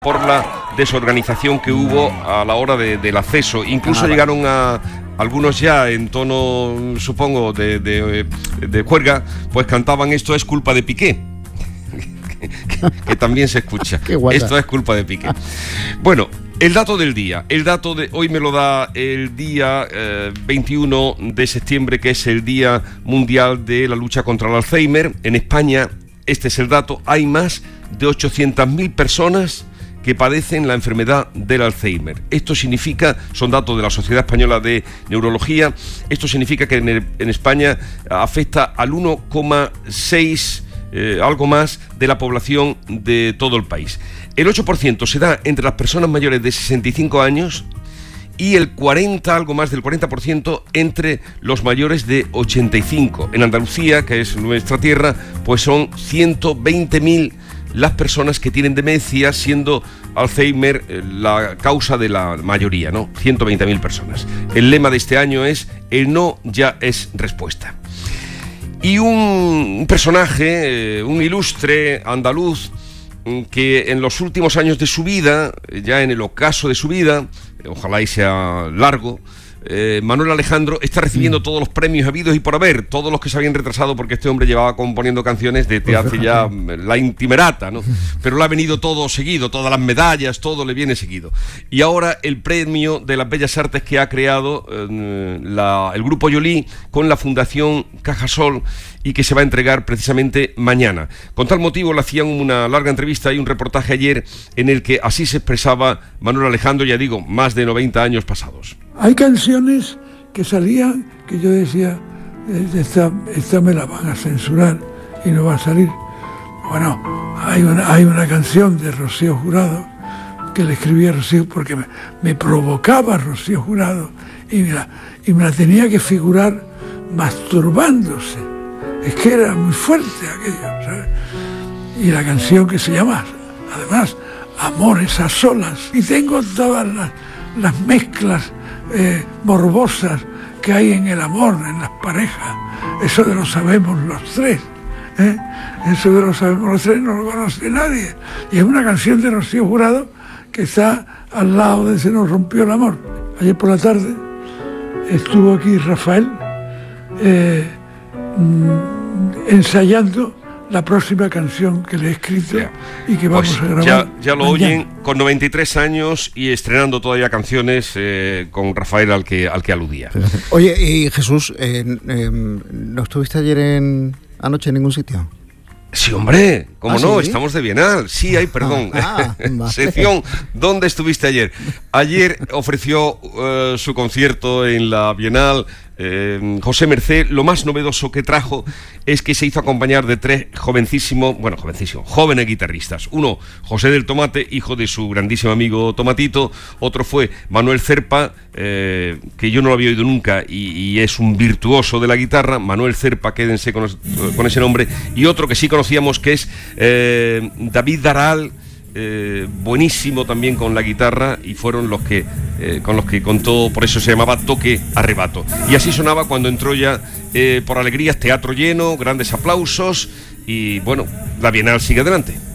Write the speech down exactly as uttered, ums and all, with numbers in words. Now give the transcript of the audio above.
por la desorganización que hubo a la hora de, del acceso. Incluso ah, llegaron a algunos ya en tono, supongo, de, de, de juerga, pues cantaban "esto es culpa de Piqué", que, que, que también se escucha. Esto es culpa de Piqué. Bueno, el dato del día. El dato de hoy me lo da el día eh, veintiuno de septiembre, que es el Día Mundial de la Lucha contra el Alzheimer. En España, este es el dato, hay más de ochocientas mil personas que padecen la enfermedad del Alzheimer. Esto significa, son datos de la Sociedad Española de Neurología, esto significa que en, el, en España afecta al uno coma seis, eh, algo más, de la población de todo el país. El ocho por ciento se da entre las personas mayores de sesenta y cinco años y el cuarenta, algo más del cuarenta por ciento, entre los mayores de ochenta y cinco. En Andalucía, que es nuestra tierra, pues son ciento veinte mil las personas que tienen demencia, siendo Alzheimer eh, la causa de la mayoría, ¿no? ciento veinte mil personas. El lema de este año es "el no ya es respuesta". Y un personaje, eh, un ilustre andaluz, que en los últimos años de su vida, ya en el ocaso de su vida, ojalá y sea largo, Eh, Manuel Alejandro está recibiendo mm. todos los premios habidos y por haber, todos los que se habían retrasado, porque este hombre llevaba componiendo canciones desde hace ya la intimerata, ¿no? Pero le ha venido todo seguido, todas las medallas, todo le viene seguido. Y ahora el premio de las Bellas Artes que ha creado eh, la, el Grupo Yolí con la Fundación Cajasol, y que se va a entregar precisamente mañana. Con tal motivo le hacían una larga entrevista y un reportaje ayer en el que así se expresaba Manuel Alejandro, ya digo, más de noventa años pasados. Hay canciones que salían que yo decía, esta, esta me la van a censurar y no va a salir. Bueno, hay una, hay una canción de Rocío Jurado que le escribí a Rocío porque me, me provocaba Rocío Jurado y me, la, y me la tenía que figurar masturbándose. Es que era muy fuerte aquello, ¿sabes? Y la canción que se llama, además, Amores a solas. Y tengo todas las, las mezclas eh, morbosas que hay en el amor, en las parejas. Eso de lo sabemos los tres, ¿eh? Eso de lo sabemos los tres no lo conoce nadie. Y es una canción de Rocío Jurado que está al lado de Se nos rompió el amor. Ayer por la tarde estuvo aquí Rafael, eh, ensayando la próxima canción que le he escrito y que vamos pues a grabar. Ya, ya lo mañana. Oyen, con noventa y tres años y estrenando todavía canciones eh, con Rafael al que, al que aludía. Oye, y Jesús, eh, eh, ¿no estuviste ayer en anoche en ningún sitio? Sí, hombre, ¿cómo ¿Ah, no? sí? Estamos de Bienal. Sí, hay, perdón. Ah, vale. Sección, ¿dónde estuviste ayer? Ayer ofreció uh, su concierto en la Bienal eh, José Mercé. Lo más novedoso que trajo es que se hizo acompañar de tres jovencísimos, bueno, jovencísimos, jóvenes guitarristas. Uno, José del Tomate, hijo de su grandísimo amigo Tomatito. Otro fue Manuel Cerpa, eh, que yo no lo había oído nunca y, y es un virtuoso de la guitarra. Manuel Cerpa, quédense con, con ese nombre. Y otro que sí conocíamos, que es eh, David Daral, eh, buenísimo también con la guitarra, y fueron los que eh, con los que contó, por eso se llamaba Toque Arrebato. Y así sonaba cuando entró ya eh, por Alegrías, teatro lleno, grandes aplausos y bueno, la Bienal sigue adelante.